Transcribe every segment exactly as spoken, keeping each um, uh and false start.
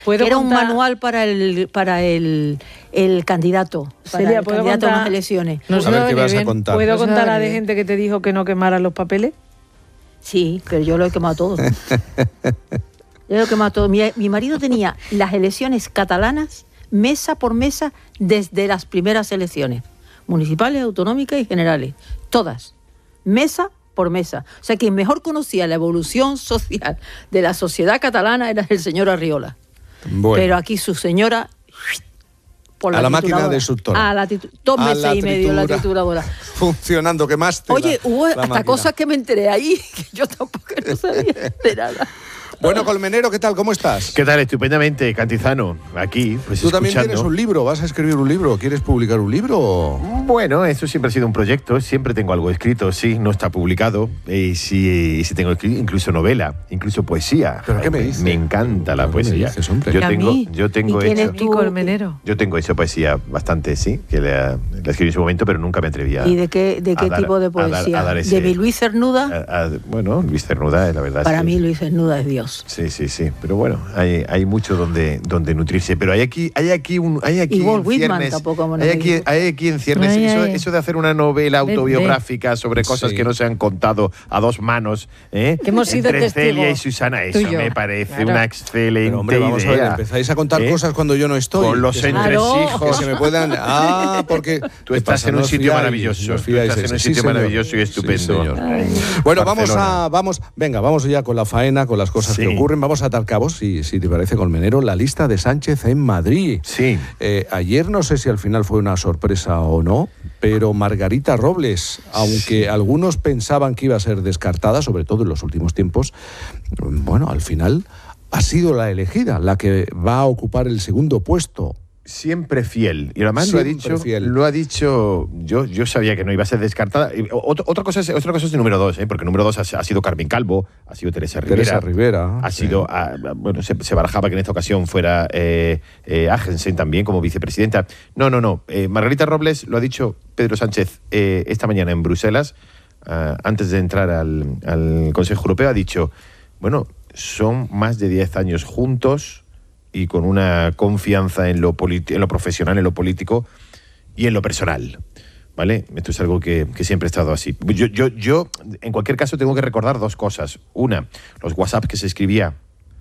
Era un contar... manual para el para el, el candidato, para Celia, el ¿puedo candidato contar? a unas elecciones. No a ver qué vas a contar. ¿Puedo No se contar va a a de ver. gente que te dijo que no quemaran los papeles? Sí, pero yo lo he quemado todo. Yo lo he quemado todo. Mi, mi marido tenía las elecciones catalanas mesa por mesa desde las primeras elecciones, municipales, autonómicas y generales. Todas. Mesa por mesa. O sea, quien mejor conocía la evolución social de la sociedad catalana era el señor Arriola. Bueno. Pero aquí su señora... Por la a la máquina trituradora. destructora. A la titu- dos A meses la y medio la tritura. trituradora. Funcionando, quemaste. Oye, la, hubo la hasta máquina. cosas que me enteré ahí que yo tampoco no sabía de nada. Bueno, Colmenero, ¿qué tal? ¿Cómo estás? ¿Qué tal? Estupendamente, Cantizano. Aquí, pues Tú también escuchando. tienes un libro, vas a escribir un libro. ¿Quieres publicar un libro? Bueno, eso siempre ha sido un proyecto. Siempre tengo algo escrito, sí, no está publicado. Y sí, y sí tengo escrito, incluso novela, incluso poesía. ¿Pero qué me dices? Me encanta la ¿Pero qué me poesía. dices, hombre? Yo ¿Y a tengo, mí? yo tengo ¿Y tienes hecho. tú- Y Colmenero. Yo tengo hecho poesía bastante, sí, que la, la escribí en su momento, pero nunca me atrevía. ¿Y de qué, de qué a dar- tipo de a dar- poesía? a dar ese- ¿De mi Luis Cernuda? a- a- bueno, Luis Cernuda, la verdad. Para es que- mí Luis Cernuda es Dios. Sí, sí, sí. Pero bueno, hay, hay mucho donde, donde nutrirse. Pero hay aquí, hay aquí un, hay aquí Y Walt en Whitman ciernes- tampoco, bueno, hay me aquí, dijo. hay aquí en ciernes Ay, eso, ay. eso de hacer una novela Ven, autobiográfica sobre cosas Sí. que no se han contado a dos manos, ¿eh? Que hemos sido Entre testigos, Celia y Susana. tú Eso y yo. me parece Claro. una excelente Pero, hombre, vamos a ver, idea. empezáis a contar ¿Eh? cosas cuando yo no estoy. Con los Que se me- entresijos. Que se me puedan... Ah, porque... Tú ¿qué estás pasa? en No un os sitio fiáis, maravilloso. no os Tú fiáis estás en ese. un Sí, sitio señor. maravilloso y Sí, estupendo. señor. Ay. Bueno, vamos Barcelona. a, vamos, venga, vamos ya con la faena, con las cosas Sí. que ocurren. Vamos a atar cabos, si, si te parece, Colmenero, la lista de Sánchez en Madrid. Sí. Eh, ayer no sé si al final fue una sorpresa o no, pero Margarita Robles, aunque algunos pensaban que iba a ser descartada, sobre todo en los últimos tiempos, bueno, al final ha sido la elegida, la que va a ocupar el segundo puesto. Siempre fiel. Y además lo ha Siempre dicho, fiel. lo ha dicho, yo, yo sabía que no iba a ser descartada. Y otra, otra cosa es, otra cosa es el número dos, ¿eh? Porque el número dos ha, ha sido Carmen Calvo, ha sido Teresa Rivera. Teresa Rivera. Ha sí. sido, ah, bueno, se, se barajaba que en esta ocasión fuera eh, eh, Agensen también como vicepresidenta. No, no, no. Eh, Margarita Robles lo ha dicho Pedro Sánchez eh, esta mañana en Bruselas, ah, antes de entrar al, al Consejo Europeo, ha dicho, bueno, son más de diez años juntos y con una confianza en lo, politi- en lo profesional, en lo político y en lo personal. ¿Vale? Esto es algo que, que siempre ha estado así. Yo, yo, yo, en cualquier caso, tengo que recordar dos cosas. Una, los WhatsApp que se escribía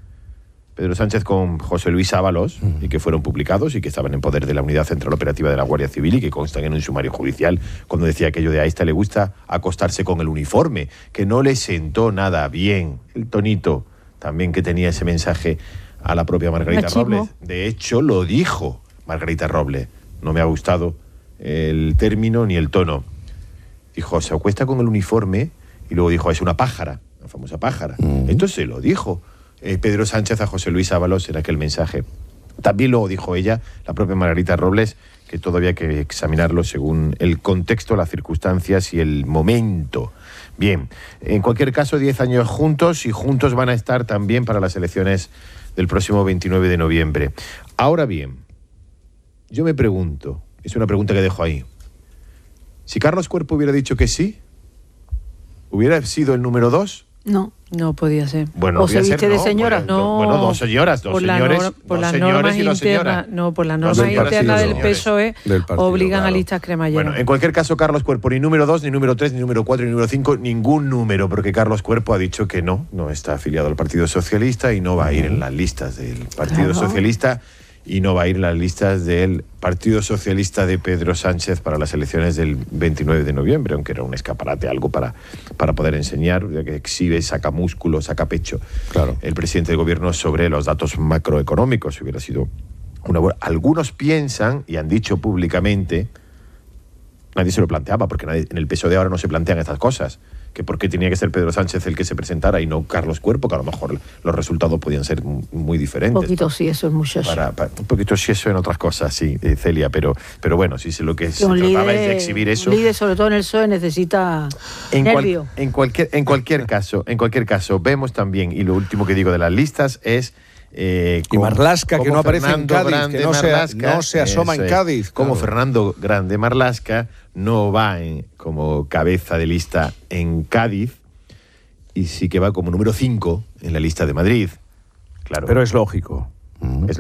Pedro Sánchez con José Luis Ábalos y que fueron publicados y que estaban en poder de la Unidad Central Operativa de la Guardia Civil y que constan en un sumario judicial cuando decía aquello de a esta le gusta acostarse con el uniforme, que no le sentó nada bien. El tonito también que tenía ese mensaje a la propia Margarita Machismo. Robles. De hecho, lo dijo Margarita Robles. No me ha gustado el término ni el tono. Dijo, se acuesta con el uniforme y luego dijo, es una pájara, la famosa pájara. Mm. Entonces se lo dijo eh, Pedro Sánchez a José Luis Ábalos en aquel mensaje. También luego dijo ella, la propia Margarita Robles, que todo había que examinarlo según el contexto, las circunstancias y el momento. Bien, en cualquier caso, diez años juntos y juntos van a estar también para las elecciones del próximo veintinueve de noviembre. Ahora bien, yo me pregunto, es una pregunta que dejo ahí, si Carlos Cuerpo hubiera dicho que sí, ¿hubiera sido el número dos? No. No podía ser. Bueno, ¿O podía se ser, viste de no, señora? Bueno, No. bueno, dos señoras, dos Por la señores, nor- por dos las señores normas y dos señoras. internas, no, por las Dos normas señoras y internas dos del señores. P S O E Del partido, obligan a claro. listas cremalleras. Bueno, en cualquier caso, Carlos Cuerpo, ni número dos, ni número tres, ni número cuatro, ni número cinco, ningún número, porque Carlos Cuerpo ha dicho que no, no está afiliado al Partido Socialista y no va a ir en las listas del Partido Claro. Socialista y no va a ir en las listas del Partido Socialista de Pedro Sánchez para las elecciones del veintinueve de noviembre, aunque era un escaparate, algo para, para poder enseñar, ya que exhibe, saca músculo, saca pecho Claro. el presidente del gobierno sobre los datos macroeconómicos. Hubiera sido una buena... Algunos piensan, y han dicho públicamente, nadie se lo planteaba, porque nadie, en el P S O E de ahora no se plantean estas cosas, que por qué tenía que ser Pedro Sánchez el que se presentara y no Carlos Cuerpo, que a lo mejor los resultados podían ser muy Un diferentes. poquito sí, eso es muchacho. Para, para- un poquito sí eso en otras cosas, sí, eh, Celia, pero, pero bueno, sí, sí, lo que se un trataba es líder, de exhibir eso. un líder, sobre todo en el P S O E, necesita En, cual- nervio. en cualquier, en cualquier caso, en cualquier caso, vemos también, y lo último que digo de las listas es eh, Y Marlaska, que cómo no aparece en Fernando Cádiz, Grande que no se- Marlaska, no se asoma en eso es, Cádiz, Como claro. Fernando Grande Marlaska no va en- como cabeza de lista en Cádiz y sí que va como número cinco en la lista de Madrid. Claro. Pero es lógico. Mm. Es